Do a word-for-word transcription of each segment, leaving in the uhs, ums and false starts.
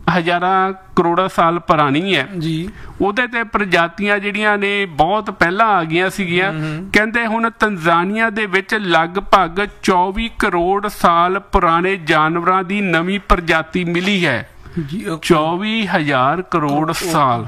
ਹਜ਼ਾਰਾਂ ਕਰੋੜਾਂ ਸਾਲ ਪੁਰਾਣੀ ਹੈ ਜੀ। ਉਹਦੇ ਤੇ ਪ੍ਰਜਾਤੀਆਂ ਜਿਹੜੀਆਂ ਨੇ ਬਹੁਤ ਪਹਿਲਾਂ ਆ ਗਈਆਂ ਸੀਗੀਆਂ। ਕਹਿੰਦੇ ਹੁਣ ਤੰਜ਼ਾਨੀਆ ਦੇ ਵਿੱਚ ਲਗਭਗ ਚੌਵੀ ਕਰੋੜ ਸਾਲ ਪੁਰਾਣੇ ਜਾਨਵਰਾਂ ਦੀ ਨਵੀਂ ਪ੍ਰਜਾਤੀ ਮਿਲੀ ਹੈ। ਚੌਵੀ ਹਜ਼ਾਰ ਕਰੋੜ ਸਾਲ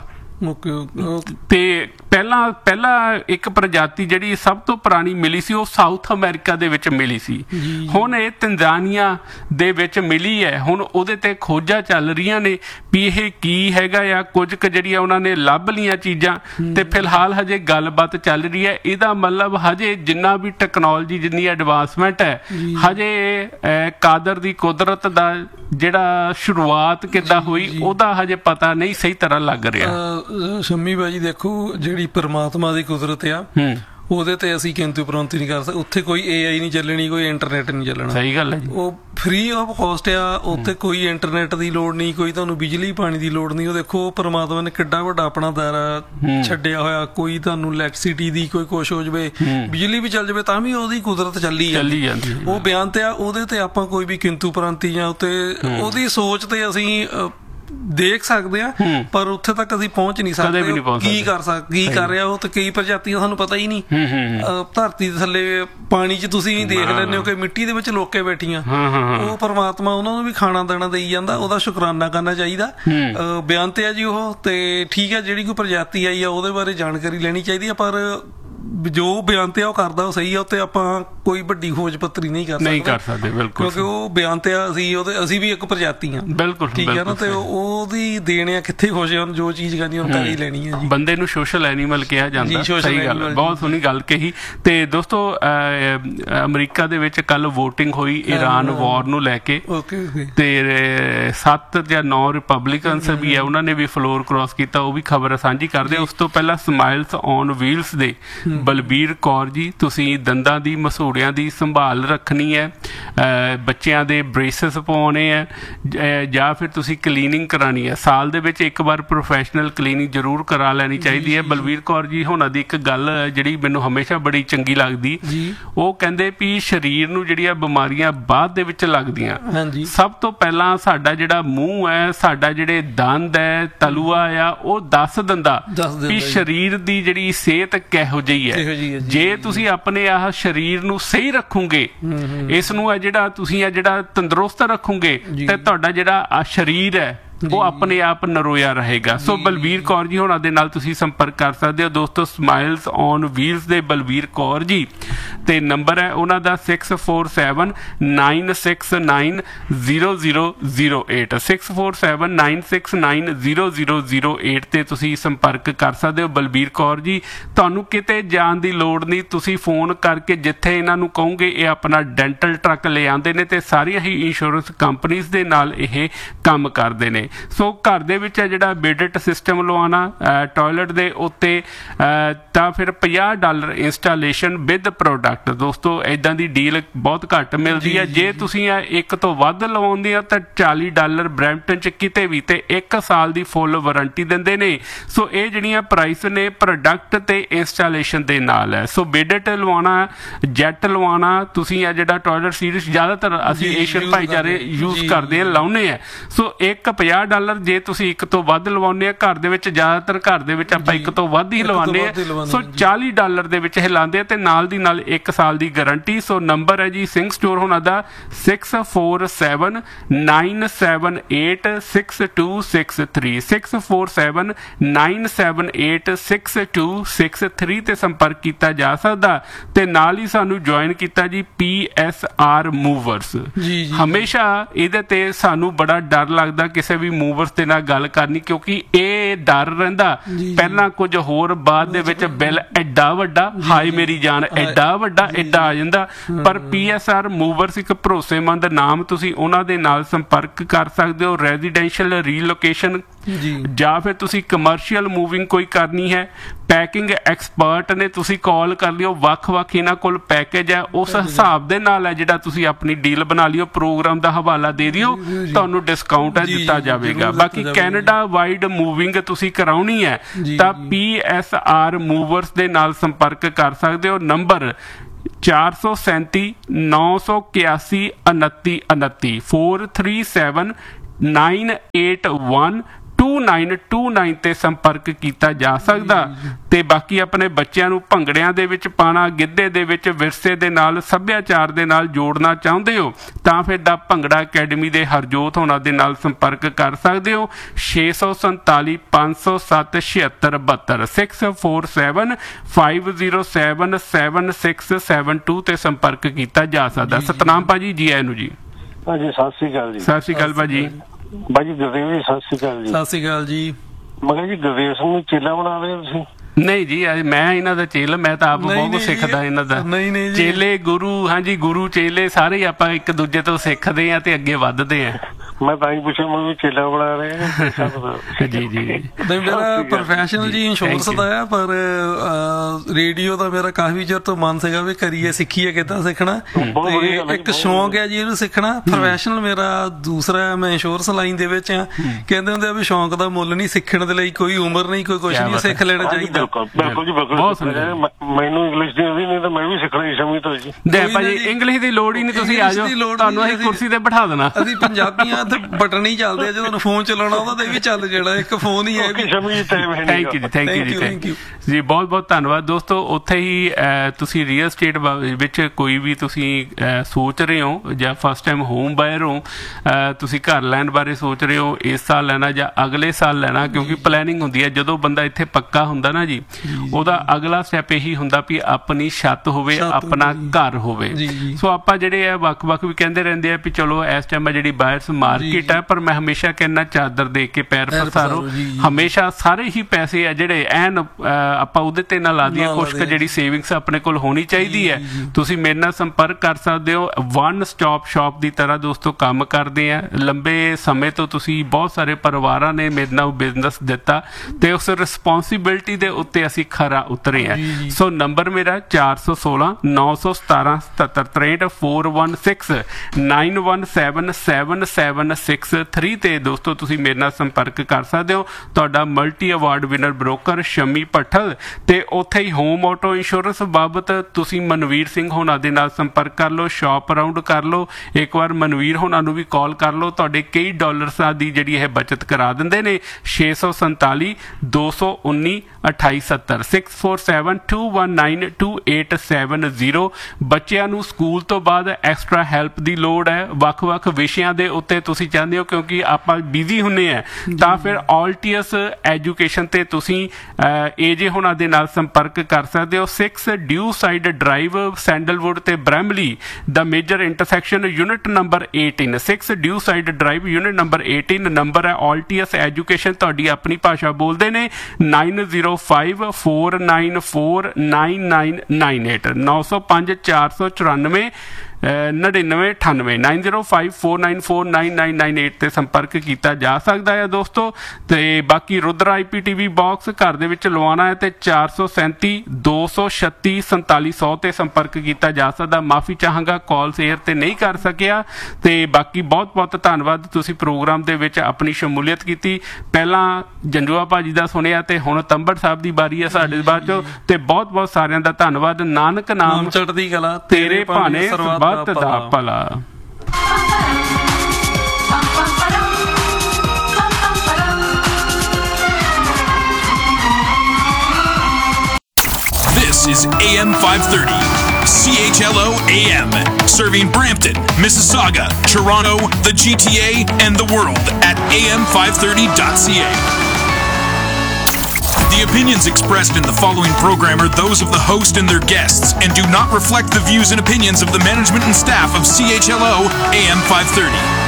ਤੇ ਪਹਿਲਾਂ ਪਹਿਲਾਂ ਇੱਕ ਪ੍ਰਜਾਤੀ ਜਿਹੜੀ ਸਭ ਤੋਂ ਪੁਰਾਣੀ ਮਿਲੀ ਸੀ ਉਹ ਸਾਊਥ ਅਮਰੀਕਾ ਦੇ ਵਿੱਚ ਮਿਲੀ ਸੀ। ਹੁਣ ਇਹ ਤੰਜ਼ਾਨੀਆ ਦੇ ਵਿੱਚ ਮਿਲੀ ਹੈ। ਹੁਣ ਉਹਦੇ ਤੇ ਖੋਜਾਂ ਚੱਲ ਰਹੀਆਂ ਨੇ ਵੀ ਇਹ ਕੀ ਹੈਗਾ ਆ। ਕੁਝ ਕੁ ਜਿਹੜੀਆਂ ਉਹਨਾਂ ਨੇ ਲੱਭ ਲੀਆਂ ਚੀਜ਼ਾਂ ਤੇ ਫਿਲਹਾਲ ਹਜੇ ਗੱਲਬਾਤ ਚੱਲ ਰਹੀ ਹੈ। ਇਹਦਾ ਮਤਲਬ ਹਜੇ ਜਿੰਨਾ ਵੀ ਟੈਕਨੋਲੋਜੀ ਜਿੰਨੀ ਐਡਵਾਂਸਮੈਂਟ ਹੈ ਹਜੇ ਕਾਦਰ ਦੀ ਕੁਦਰਤ ਦਾ ਜਿਹੜਾ ਸ਼ੁਰੂਆਤ ਕਿੱਦਾਂ ਹੋਈ ਉਹਦਾ ਹਜੇ ਪਤਾ ਨਹੀਂ ਸਹੀ ਤਰ੍ਹਾਂ ਲੱਗ ਰਿਹਾ। ਸ਼ੰਮੀ ਬਾਜੀ ਦੇਖੋ ਜਿਹੜੀ ਪਰਮਾਤਮਾ ਦੀ ਕੁਦਰਤ ਆ ਉਹਦੇ ਤੇ ਅਸੀਂ ਕਿੰਤੂ ਪ੍ਰੰਤੂ ਨਹੀਂ ਕਰ ਸਕਦੇ। ਉੱਥੇ ਕੋਈ ਏ ਆਈ ਨਹੀਂ ਚੱਲਣੀ, ਕੋਈ ਇੰਟਰਨੈਟ ਨਹੀਂ ਚੱਲਣਾ। ਸਹੀ ਗੱਲ ਹੈ। ਉਹ ਫ੍ਰੀ ਆਫ ਕੋਸਟ ਆ। ਉੱਥੇ ਕੋਈ ਇੰਟਰਨੈਟ ਦੀ ਲੋੜ ਨਹੀਂ, ਕੋਈ ਤੁਹਾਨੂੰ ਬਿਜਲੀ ਪਾਣੀ ਦੀ ਲੋੜ ਨਹੀਂ। ਉਹ ਦੇਖੋ ਪਰਮਾਤਮਾ ਨੇ ਕਿੱਡਾ ਵੱਡਾ ਆਪਣਾ ਦਾਇਰਾ ਛੱਡਿਆ ਹੋਇਆ। ਕੋਈ ਤੁਹਾਨੂੰ ਇਲੈਕਟ੍ਰਿਸਿਟੀ ਦੀ ਕੋਈ ਕੁਛ ਹੋ ਜਾਵੇ, ਬਿਜਲੀ ਵੀ ਚੱਲ ਜਾਵੇ ਤਾਂ ਵੀ ਉਹਦੀ ਕੁਦਰਤ ਚੱਲੀ ਜਾਂਦੀ। ਉਹ ਬਿਆਨ ਤੇ ਆ, ਉਹਦੇ ਤੇ ਆਪਾਂ ਕੋਈ ਵੀ ਕਿੰਤੂ ਪ੍ਰੰਤੀ ਜਾਂ ਉੱਤੇ ਉਹਦੀ ਸੋਚ ਤੇ ਅਸੀਂ ਦੇਖ ਸਕਦੇ ਆ ਪਰ ਉੱਥੇ ਤੱਕ ਅਸੀਂ ਪਹੁੰਚ ਨਹੀਂ ਸਕਦੇ। ਕੀ ਕਰ ਸਕ ਕੀ ਕਰ ਰਿਹਾ ਉਹ ਤੇ ਕਈ ਪ੍ਰਜਾਤੀਆਂ ਸਾਨੂੰ ਪਤਾ ਹੀ ਨਹੀਂ। ਧਰਤੀ ਦੇ ਥੱਲੇ ਪਾਣੀ ਚ ਤੁਸੀਂ ਵੀ ਦੇਖ ਲੈਂਦੇ ਹੋ ਕਿ ਮਿੱਟੀ ਦੇ ਵਿੱਚ ਲੋਕ ਕੇ ਬੈਠੀਆਂ। ਉਹ ਪਰਮਾਤਮਾ ਉਹਨਾਂ ਨੂੰ ਵੀ ਖਾਣਾ ਦਾਣਾ ਦੇਈ ਜਾਂਦਾ, ਉਹਦਾ ਸ਼ੁਕਰਾਨਾ ਕਰਨਾ ਚਾਹੀਦਾ। ਬਿਆਨ ਤੇ ਆ ਜੀ ਉਹ ਤੇ ਠੀਕ ਹੈ। ਜਿਹੜੀ ਕੋਈ ਪ੍ਰਜਾਤੀ ਆਈ ਆ ਉਹਦੇ ਬਾਰੇ ਜਾਣਕਾਰੀ ਲੈਣੀ ਚਾਹੀਦੀ ਆ ਪਰ ਜੋ ਬਿਆਨ ਤੇ ਉਹ ਕਰਦਾ ਉਹ ਸਹੀ ਆ। ਉੱਤੇ ਆਪਾਂ ਕੋਈ ਵੱਡੀ ਖੋਜ ਪੱਤਰੀ ਨਹੀਂ ਕਰ ਸਕਦੇ ਕਰ ਸਕਦੇ ਬਿਲਕੁਲ ਕਿਉਂਕਿ ਉਹ ਬਿਆਨ ਤੇ ਆ ਅਸੀਂ ਉਹਦੇ ਅਸੀਂ ਵੀ ਇੱਕ ਪ੍ਰਜਾਤੀ ਆ। ਬਿਲਕੁਲ ਠੀਕ ਹੈ ਨਾ। ਤੇ ਉਹਦੀ ਦੇਣੇ ਆ ਕਿੱਥੇ ਖੁਸ਼ ਆ ਜੋ ਚੀਜ਼ ਕਰਨੀ ਉਹ ਕਰ ਹੀ ਲੈਣੀ ਹੈ ਜੀ। ਬੰਦੇ ਨੂੰ ਸੋਸ਼ਲ ਐਨੀਮਲ ਕਿਹਾ ਜਾਂਦਾ। ਸਹੀ ਗੱਲ, ਬਹੁਤ ਸੋਹਣੀ ਗੱਲ ਕਹੀ। ਤੇ ਦੋਸਤੋ ਅਮਰੀਕਾ ਦੇ ਵਿੱਚ ਕੱਲ ਵੋਟਿੰਗ ਹੋਈ ਈਰਾਨ ਵਾਰ ਨੂੰ ਲੈ ਕੇ ਤੇ ਸੱਤ ਜਾਂ ਨੌ ਰਿਪਬਲਿਕਨਸ ਵੀ ਆ ਉਹਨਾਂ ਨੇ ਵੀ ਫਲੋਰ ਕ੍ਰਾਸ ਕੀਤਾ। ਉਹ ਵੀ ਖਬਰ ਸਾਂਝੀ ਕਰਦੇ। ਉਸ ਤੋਂ ਪਹਿਲਾਂ ਸਮਾਈਲਸ ਔਨ ਵੀਲਸ ਦੇ ਬਲਬੀਰ ਕੌਰ ਜੀ, ਤੁਸੀਂ ਦੰਦਾਂ ਦੀ ਮਸੂੜਿਆਂ ਦੀ ਸੰਭਾਲ ਰੱਖਣੀ ਹੈ, ਬੱਚਿਆਂ ਦੇ ਬ੍ਰੇਸਸ ਪਵਾਉਣੇ ਹੈ ਜਾਂ ਫਿਰ ਤੁਸੀਂ ਕਲੀਨਿੰਗ ਕਰਾਉਣੀ ਹੈ। ਸਾਲ ਦੇ ਵਿੱਚ ਇੱਕ ਵਾਰ ਪ੍ਰੋਫੈਸ਼ਨਲ ਕਲੀਨਿੰਗ ਜ਼ਰੂਰ ਕਰਾ ਲੈਣੀ ਚਾਹੀਦੀ ਹੈ। ਬਲਬੀਰ ਕੌਰ ਜੀ ਹੋਣਾ ਦੀ ਇੱਕ ਗੱਲ ਜਿਹੜੀ ਮੈਨੂੰ ਹਮੇਸ਼ਾ ਬੜੀ ਚੰਗੀ ਲੱਗਦੀ, ਉਹ ਕਹਿੰਦੇ ਵੀ ਸਰੀਰ ਨੂੰ ਜਿਹੜੀਆਂ ਬਿਮਾਰੀਆਂ ਬਾਅਦ ਦੇ ਵਿੱਚ ਲੱਗਦੀਆਂ, ਸਭ ਤੋਂ ਪਹਿਲਾਂ ਸਾਡਾ ਜਿਹੜਾ ਮੂੰਹ ਹੈ, ਸਾਡਾ ਜਿਹੜੇ ਦੰਦ ਹੈ, ਤਲੂਆ ਆ, ਉਹ ਦੱਸ ਦਿੰਦਾ ਵੀ ਸਰੀਰ ਦੀ ਜਿਹੜੀ ਸਿਹਤ ਕਿਹੋ ਜਿਹੀ ਹੈ। ਜੇ ਤੁਸੀਂ ਆਪਣੇ ਆਹ ਸਰੀਰ ਨੂੰ ਸਹੀ ਰੱਖੋਗੇ, ਇਸ ਨੂੰ ਆ ਜਿਹੜਾ ਤੁਸੀਂ ਆ ਜਿਹੜਾ ਤੰਦਰੁਸਤ ਰੱਖੋਗੇ ਤੇ ਤੁਹਾਡਾ ਜਿਹੜਾ ਸਰੀਰ ਹੈ ਉਹ ਆਪਣੇ ਆਪ ਨਰੋਇਆ ਰਹੇਗਾ। ਸੋ ਬਲਬੀਰ ਕੌਰ ਜੀ ਹੋਣਾ ਦੇ ਨਾਲ ਤੁਸੀਂ ਸੰਪਰਕ ਕਰ ਸਕਦੇ ਹੋ ਦੋਸਤੋ। ਸਮਾਈਲਸ ਔਨ ਵੀਲਸ ਦੇ ਬਲਬੀਰ ਕੌਰ ਜੀ ਤੇ ਨੰਬਰ ਹੈ ਉਹਨਾਂ ਦਾ six four seven nine six nine zero zero zero eight six four seven nine six nine zero zero zero eight ਤੇ ਤੁਸੀਂ ਸੰਪਰਕ ਕਰ ਸਕਦੇ ਹੋ। ਬਲਬੀਰ ਕੌਰ ਜੀ ਤੁਹਾਨੂੰ ਕਿਤੇ ਜਾਣ ਦੀ ਲੋੜ ਨਹੀਂ, ਤੁਸੀਂ ਫੋਨ ਕਰਕੇ ਜਿੱਥੇ ਇਹਨਾਂ ਨੂੰ ਕਹੋਗੇ ਇਹ ਆਪਣਾ ਡੈਂਟਲ ਟਰੱਕ ਲੈ ਆਉਂਦੇ ਨੇ ਤੇ ਸਾਰੀਆਂ ਹੀ ਇੰਸ਼ੋਰੈਂਸ ਕੰਪਨੀਜ਼ ਦੇ ਨਾਲ ਇਹ ਕੰਮ ਕਰਦੇ ਨੇ। ਸੋ ਘਰ ਦੇ ਵਿੱਚ ਹੈ ਜਿਹੜਾ ਬੇਡਟ ਸਿਸਟਮ ਲਵਾਉਣਾ ਟੋਇਲਟ ਦੇ ਉੱਤੇ ਤਾਂ ਫਿਰ ਪੰਜਾਹ ਡਾਲਰ ਇੰਸਟਾਲੇਸ਼ਨ ਵਿਦ ਪ੍ਰੋਡਕਟ। ਦੋਸਤੋ ਇੱਦਾਂ ਦੀ ਡੀਲ ਬਹੁਤ ਘੱਟ ਮਿਲਦੀ ਹੈ। ਜੇ ਤੁਸੀਂ ਇੱਕ ਤੋਂ ਵੱਧ ਲਵਾਉਂਦੇ ਆ ਤਾਂ ਚਾਲੀ ਡਾਲਰ ਬਰੈਂਪਟਨ 'ਚ ਕਿਤੇ ਵੀ ਤੇ ਇੱਕ ਸਾਲ ਦੀ ਫੁੱਲ ਵਾਰੰਟੀ ਦਿੰਦੇ ਨੇ। ਸੋ ਇਹ ਜਿਹੜੀਆਂ ਪ੍ਰਾਈਸ ਨੇ ਪ੍ਰੋਡਕਟ ਤੇ ਇੰਸਟਾਲੇਸ਼ਨ ਦੇ ਨਾਲ ਹੈ। ਸੋ ਬੇਡਟ ਲਵਾਉਣਾ, ਜੈਟ ਲਵਾਉਣਾ, ਤੁਸੀਂ ਆ ਜਿਹੜਾ ਟੋਇਲਟ ਸੀਰੀਜ਼ ਜ਼ਿਆਦਾਤਰ ਅਸੀਂ ਏਸ਼ੀਅਨ ਭਾਈਚਾਰੇ ਯੂਜ਼ ਕਰਦੇ ਹਾਂ, ਲਾਉਂਦੇ ਆ। ਸੋ ਇੱਕ ਪੰਜਾਹ ਡਾਲਰ ਜੇ ਤੁਸੀਂ ਇੱਕ ਤੋਂ ਵੱਧ ਲਵਾਉਂਦੇ ਆ, ਘਰ ਦੇ ਵਿੱਚ ਜ਼ਿਆਦਾਤਰ ਘਰ ਦੇ ਵਿੱਚ ਆਪਾਂ ਇੱਕ ਤੋਂ ਵੱਧ ਹੀ ਲਵਾਉਂਦੇ ਆ। ਸੋ ਚਾਲੀ ਡਾਲਰ ਦੇ ਵਿੱਚ ਇਹ ਲਾਉਂਦੇ ਆ ਤੇ ਨਾਲ ਦੀ ਨਾਲ ਇੱਕ ਸਾਲ ਦੀ ਗਾਰੰਟੀ। ਸੋ ਨੰਬਰ ਹੈ ਜੀ ਸਿੰਘ ਸਟੋਰ ਹੋਣਾ ਦਾ six four seven nine seven eight six two six three six four seven nine seven eight six two six three ਤੇ ਸੰਪਰਕ ਕੀਤਾ ਜਾ ਸਕਦਾ। ਤੇ ਨਾਲ ਹੀ ਸਾਨੂੰ ਜੁਆਇਨ ਕੀਤਾ ਜੀ ਪੀ ਐਸ ਆਰ ਮੂਵਰਸ। ਹਮੇਸ਼ਾ ਇਹਦੇ ਤੇ ਸਾਨੂੰ ਬੜਾ ਡਰ ਲੱਗਦਾ ਕਿਸੇ ਵੀ ਮੂਵਰਸ ਦੇ ਨਾਲ ਗੱਲ ਕਰਨੀ, ਕਿਉਂਕਿ ਇਹ ਡਰ ਰਹਿੰਦਾ ਪਹਿਲਾਂ ਕੁਝ ਹੋਰ ਬਾਅਦ ਦੇ ਵਿੱਚ ਬਿੱਲ ਐਡਾ ਵੱਡਾ, ਹਾਏ ਮੇਰੀ ਜਾਨ, ਐਡਾ ਵੱਡਾ ਐਡਾ ਆ ਜਾਂਦਾ। ਪਰ ਪੀ ਐਸ ਆਰ ਮੂਵਰਸ ਇੱਕ ਭਰੋਸੇਮੰਦ ਨਾਮ, ਤੁਸੀਂ ਉਹਨਾਂ ਦੇ ਨਾਲ ਸੰਪਰਕ ਕਰ ਸਕਦੇ ਹੋ। ਰੈਜ਼ੀਡੈਂਸ਼ੀਅਲ ਰੀਲੋਕੇਸ਼ਨ ਜਾਂ ਫਿਰ ਤੁਸੀਂ ਕਮਰਸ਼ੀਅਲ ਮੂਵਿੰਗ ਕੋਈ ਕਰਨੀ ਹੈ, ਪੈਕਿੰਗ ਐਕਸਪਰਟ ਨੇ, ਤੁਸੀਂ ਕਾਲ ਕਰ ਲਿਓ। ਵੱਖ-ਵੱਖ ਇਹਨਾਂ ਕੋਲ ਪੈਕੇਜ ਹੈ, ਉਸ ਹਿਸਾਬ ਦੇ ਨਾਲ ਹੈ ਜਿਹੜਾ ਤੁਸੀਂ ਆਪਣੀ ਡੀਲ ਬਣਾ ਲਿਓ। ਪ੍ਰੋਗਰਾਮ ਦਾ ਹਵਾਲਾ ਦੇ ਦਿਓ, ਤੁਹਾਨੂੰ ਡਿਸਕਾਊਂਟ ਹੈ ਦਿੱਤਾ ਜਾਵੇਗਾ। ਬਾਕੀ ਕੈਨੇਡਾ ਵਾਈਡ ਮੂਵਿੰਗ ਤੁਸੀਂ ਕਰਾਉਣੀ ਹੈ ਤਾਂ ਪੀ ਐਸ ਆਰ ਮੂਵਰਸ ਦੇ ਨਾਲ ਸੰਪਰਕ ਕਰ ਸਕਦੇ ਹੋ। ਨੰਬਰ ਚਾਰ ਸੌ ਸੈਂਤੀ ਨੌ ਸੌ ਇਕਿਆਸੀ ਉਨੱਤੀ ਉਨੱਤੀ four three seven nine eight one two nine to nine ਤੇ ਸੰਪਰਕ ਕੀਤਾ ਜਾ ਸਕਦਾ। ਤੇ ਬਾਕੀ ਆਪਣੇ ਬੱਚਿਆਂ ਨੂੰ ਭੰਗੜਿਆਂ ਦੇ ਵਿੱਚ ਪਾਣਾ, ਗਿੱਧੇ ਦੇ ਵਿੱਚ ਵਿਰਸੇ ਦੇ ਨਾਲ ਸੱਭਿਆਚਾਰ ਦੇ ਨਾਲ ਜੋੜਨਾ ਚਾਹੁੰਦੇ ਹੋ ਤਾਂ ਫਿਰ ਦਾ ਭੰਗੜਾ ਅਕੈਡਮੀ ਦੇ ਹਰਜੋਤ ਹੋਣਾ ਦੇ ਨਾਲ ਸੰਪਰਕ ਕਰ ਸਕਦੇ ਹੋ। ਛੇ ਸੌ ਸੰਤਾਲੀ ਪੰਜ ਸੌ ਸੱਤ ਛਿਹੱਤਰ ਬਹੱਤਰ six four seven five zero seven seven six seven to ਤੇ ਸੰਪਰਕ ਕੀਤਾ ਜਾ ਸਕਦਾ। ਸਤਨਾਮ ਭਾਜੀ ਜੀ ਆਇਆਂ ਨੂੰ ਜੀ। ਹਾਂਜੀ ਸਤਿ ਸ੍ਰੀ ਅਕਾਲ ਜੀ। ਸਤਿ ਸ੍ਰੀ ਅਕਾਲ ਭਾਜੀ। ਬਾਜੀ ਗੁਰਦੇਵ ਜੀ ਸਤਿ ਸ੍ਰੀ ਅਕਾਲ ਜੀ। ਸਤਿ ਸ੍ਰੀ ਅਕਾਲ ਜੀ। ਮੈਂ ਕਿਹਾ ਜੀ ਗੁਰਦੇਵ ਸਿੰਘ ਨੂੰ ਚੇਲਾ ਬਣਾ ਰਹੇ ਹੋ ਤੁਸੀਂ? ਨਹੀਂ ਜੀ ਮੈਂ ਇਹਨਾਂ ਦਾ ਚੇਲਾ, ਮੈਂ ਤਾਂ ਆਪ ਬਹੁਤ ਕੁਝ ਸਿੱਖਦਾ ਇਹਨਾਂ ਦਾ। ਚੇਲੇ ਗੁਰੂ, ਹਾਂਜੀ ਗੁਰੂ ਚੇਲੇ ਸਾਰੇ ਆਪਾਂ ਇੱਕ ਦੂਜੇ ਤੋਂ ਸਿੱਖਦੇ ਆ ਤੇ ਅੱਗੇ ਵੱਧਦੇ ਆ। ਮੈਂ ਤਾਂ ਹੀ ਪੁੱਛਿਆ ਮੈਂ ਵੀ ਚੇਲਾ ਬਣਾ ਰਹੇ ਜੀ ਜੀ। ਨਹੀਂ ਮੇਰਾ ਪ੍ਰੋਫੈਸ਼ਨਲ ਜੀ ਇੰਸ਼ੋਰੈਂਸ ਦਾ ਆ, ਪਰ ਰੇਡੀਓ ਦਾ ਮੇਰਾ ਕਾਫੀ ਚਿਰ ਤੋਂ ਮਨ ਸੀਗਾ ਵੀ ਕਰੀਏ, ਸਿੱਖੀਏ ਕਿੱਦਾਂ ਸਿੱਖਣਾ। ਤੇ ਇੱਕ ਸ਼ੌਂਕ ਹੈ ਜੀ ਇਹਨੂੰ ਸਿੱਖਣਾ। ਪ੍ਰੋਫੈਸ਼ਨਲ ਮੇਰਾ ਦੂਸਰਾ, ਮੈਂ ਇੰਸ਼ੋਰੈਂਸ ਲਾਈਨ ਦੇ ਵਿੱਚ ਆ। ਕਹਿੰਦੇ ਹੁੰਦੇ ਆ ਵੀ ਸ਼ੌਂਕ ਦਾ ਮੁੱਲ ਨਹੀਂ, ਸਿੱਖਣ ਦੇ ਲਈ ਕੋਈ ਉਮਰ ਨਹੀਂ, ਕੋਈ ਕੁਛ ਨਹੀਂ, ਸਿੱਖ ਲੈਣਾ ਚਾਹੀਦਾ। ਬਿਲਕੁਲ ਜੀ ਬਿਲਕੁਲ। ਮੈਨੂੰ ਇੰਗਲਿਸ਼ ਦੀ ਆਉਂਦੀ ਨਹੀਂ ਤਾਂ ਮੈਂ ਵੀ ਸਿੱਖਣੀ ਸ਼ਮੀ ਤੋਂ ਜੀ। ਦੇ ਭਾਜੀ ਇੰਗਲਿਸ਼ ਦੀ ਲੋੜ ਹੀ ਨਹੀਂ, ਤੁਸੀਂ ਆ ਜਾਓ, ਤੁਹਾਨੂੰ ਅਸੀਂ ਕੁਰਸੀ ਤੇ ਬਿਠਾ ਦੇਣਾ। ਅਸੀਂ ਪੰਜਾਬੀਆਂ ਤੇ ਬਟਨ ਹੀ ਚੱਲਦੇ ਆ, ਜਦੋਂ ਫੋਨ ਚਲਾਉਣਾ ਉਹਦਾ ਤੇ ਵੀ ਚੱਲ ਜਾਣਾ, ਇੱਕ ਫੋਨ ਹੀ ਹੈ। ਥੈਂਕ ਯੂ ਜੀ, ਥੈਂਕ ਯੂ ਜੀ, ਥੈਂਕ ਯੂ ਜੀ, ਬਹੁਤ ਬਹੁਤ ਧੰਨਵਾਦ ਦੋਸਤੋ। ਉੱਥੇ ਹੀ ਤੁਸੀਂ ਰੀਅਲ ਸਟੇਟ ਵਿੱਚ ਕੋਈ ਵੀ ਤੁਸੀਂ ਸੋਚ ਰਹੇ ਹੋ ਜਾਂ ਫਸਟ ਟਾਈਮ ਹੋਮ ਬਾਇਰ ਹੋ, ਤੁਸੀਂ ਘਰ ਲੈਣ ਬਾਰੇ ਸੋਚ ਰਹੇ ਹੋ, ਇਸ ਸਾਲ ਲੈਣਾ ਜਾਂ ਅਗਲੇ ਸਾਲ ਲੈਣਾ, ਕਿਉਂਕਿ ਪਲੈਨਿੰਗ ਹੁੰਦੀ ਹੈ ਜਦੋਂ ਬੰਦਾ ਇੱਥੇ ਪੱਕਾ ਹੁੰਦਾ ਨਾ ਜੀ, ਉਹਦਾ ਅਗਲਾ ਸਟੈਪ ਇਹੀ ਹੁੰਦਾ ਵੀ ਆਪਣੀ ਛੱਤ ਹੋਵੇ, ਆਪਣਾ ਘਰ ਹੋਵੇ। ਸੋ ਆਪਾਂ ਜਿਹੜੇ ਆ ਵੱਖ ਵੱਖ ਵੀ ਕਹਿੰਦੇ ਰਹਿੰਦੇ ਆ ਵੀ ਚਲੋ ਇਸ ਟਾਈਮ ਆ ਜਿਹੜੀ ਬਾਇਰਸ ਮਾਰਕੀਟ ਹੈ, ਪਰ ਮੈਂ ਹਮੇਸ਼ਾ ਕਹਿੰਦਾ ਚਾਦਰ ਦੇ ਕੇ ਪੈਰ ਪਸਾਰੋ। ਹਮੇਸ਼ਾ ਸਾਰੇ ਹੀ ਪੈਸੇ ਆ ਜਿਹੜੇ ਐਨ ਆਪਾਂ ਉਹਦੇ ਤੇ ਨਾ ਲਾ ਦਈਏ, ਕੁਛ ਕੁ ਜਿਹੜੀ ਸੇਵਿੰਗਸ ਆਪਣੇ ਕੋਲ ਹੋਣੀ ਚਾਹੀਦੀ ਹੈ। ਤੁਸੀਂ ਮੇਰੇ ਨਾਲ ਸੰਪਰਕ ਕਰ ਸਕਦੇ ਹੋ। ਵਨ ਸਟਾਪ ਸ਼ਾਪ ਦੀ ਤਰ੍ਹਾਂ ਦੋਸਤੋ ਕੰਮ ਕਰਦੇ ਆ। ਲੰਬੇ ਸਮੇਂ ਤੋਂ ਤੁਸੀਂ ਬਹੁਤ ਸਾਰੇ ਪਰਿਵਾਰਾਂ ਨੇ ਮੇਰੇ ਨਾਲ ਬਿਜ਼ਨਸ ਦਿੱਤਾ ਤੇ ਉਸ ਰਿਸਪੌਂਸਿਬਿਲਿਟੀ ਦੇ ਉੱਤੇ ਅਸੀਂ ਖਰਾ ਉਤਰੇ ਆ। ਸੋ ਨੰਬਰ ਮੇਰਾ ਚਾਰ ਸੌ ਸੋਲਾਂ ਨੌ ਸੌ ਸਤਾਰਾਂ ਸਤੱਤਰ ਤਰੇਂਹਠ four one six nine one seven seven seven six three ਤੇ ਦੋਸਤੋ ਤੁਸੀਂ ਮੇਰੇ ਨਾਲ ਸੰਪਰਕ ਕਰ ਸਕਦੇ ਹੋ। ਤੁਹਾਡਾ multi award winner broker Shami Bhattal. ਤੇ ਉੱਥੇ ਹੀ ਹੋਮ ਆਟੋ ਇੰਸ਼ੋਰੈਂਸ ਬਾਬਤ ਤੁਸੀਂ ਮਨਵੀਰ ਸਿੰਘ ਹੋਣਾ ਦੇ ਨਾਲ ਸੰਪਰਕ ਕਰ ਲਓ, ਸ਼ਾਪ ਅਰਾਊਂਡ ਕਰ ਲਓ, ਇੱਕ ਵਾਰ ਮਨਵੀਰ ਹੋਣਾ ਨੂੰ ਵੀ ਕਾਲ ਕਰ ਲਓ, ਤੁਹਾਡੇ ਕਈ ਡਾਲਰਸਾਂ ਦੀ ਜਿਹੜੀ ਇਹ ਬਚਤ ਕਰਾ ਦਿੰਦੇ ਨੇ। ਛੇ ਸੌ ਸੰਤਾਲੀ ਦੋ ਸੌ ਉੱਨੀ ਅਠਾਈ ਸੱਤਰ six four seven to one nine to eight seven zero. ਬੱਚਿਆਂ ਨੂੰ ਸਕੂਲ ਤੋਂ ਬਾਅਦ ਐਕਸਟਰਾ ਹੈਲਪ ਦੀ ਲੋੜ ਹੈ ਵੱਖ ਵੱਖ ਵਿਸ਼ਿਆਂ ਦੇ ਉੱਤੇ, ਤੁਸੀਂ ਚਾਹੁੰਦੇ ਹੋ ਕਿਉਂਕਿ ਆਪਾਂ ਬਿਜ਼ੀ ਹੁੰਦੇ ਆ, ਤਾਂ ਫਿਰ ਆਲਟੀਅਸ ਐਜੂਕੇਸ਼ਨ ਤੇ ਤੁਸੀਂ ਏਜੇ ਹੋਣਾ ਦੇ ਨਾਲ ਸੰਪਰਕ ਕਰ ਸਕਦੇ ਹੋ। ਸਿਕਸ ਡਿਊ ਸਾਈਡ ਡਰਾਈਵ ਸੈਂਡਲਵੁੱਡ ਤੇ ਬ੍ਰੈਮਲੀ ਦਾ major intersection, unit number eighteen. Six ਡਿਊ side drive unit number eighteen number ਹੈ ਆਲਟੀਅਸ ਐਜੂਕੇਸ਼ਨ। ਤੁਹਾਡੀ ਆਪਣੀ ਭਾਸ਼ਾ ਬੋਲਦੇ ਨੇ। Nine zero five four nine four nine nine nine eight ਨੌ ਸੌ ਪੰਜ ਚਾਰ ਸੌ ਚੁਰਾਨਵੇਂ ਨੜਿਨਵੇਂ ਅਠਾਨਵੇਂ nine zero five four nine four nine nine nine eight ਤੇ ਸੰਪਰਕ ਕੀਤਾ ਜਾ ਸਕਦਾ ਹੈ ਦੋਸਤੋ। ਤੇ ਬਾਕੀ ਰੁਦਰਾ ਆਈ ਪੀ ਟੀ ਵੀ ਬਾਕਸ ਘਰ ਦੇ ਵਿੱਚ ਲਵਾਉਣਾ ਹੈ ਤੇ ਚਾਰ ਸੌ ਸੈਂਤੀ ਦੋ ਸੌ ਛੱਤੀ ਸੰਤਾਲੀ ਸੌ ਤੇ ਸੰਪਰਕ ਕੀਤਾ ਜਾ ਸਕਦਾ। ਮਾਫੀ ਚਾਹਾਂਗਾ ਕਾਲਸ ਏਅਰ ਤੇ ਨਹੀਂ ਕਰ ਸਕਿਆ। ਤੇ ਬਾਕੀ ਬਹੁਤ ਬਹੁਤ ਧੰਨਵਾਦ, ਤੁਸੀਂ ਪ੍ਰੋਗਰਾਮ ਦੇ ਵਿੱਚ ਆਪਣੀ ਸ਼ਮੂਲੀਅਤ ਕੀਤੀ। ਪਹਿਲਾਂ ਜੰਜੂਆ ਭਾਜੀ ਦਾ ਸੁਣਿਆ ਤੇ ਹੁਣ ਤੰਬੜ ਸਾਹਿਬ ਦੀ ਵਾਰੀ ਹੈ ਸਾਡੇ ਬਾਅਦ ਚੋਂ, ਤੇ ਬਹੁਤ ਬਹੁਤ ਸਾਰਿਆਂ ਦਾ ਧੰਨਵਾਦ। ਨਾਨਕ ਨਾਮ ਚੜ੍ਹਦੀ ਕਲਾ ਤੇਰੇ ਭਾਣੇ ਦਾ ਭਲਾ। This is A M five thirty, C H L O A M, serving Brampton, Mississauga, Toronto, the G T A, and the world at A M five thirty dot C A. The opinions expressed in the following program are those of the host and their guests and do not reflect the views and opinions of the management and staff of C H L O A M five thirty.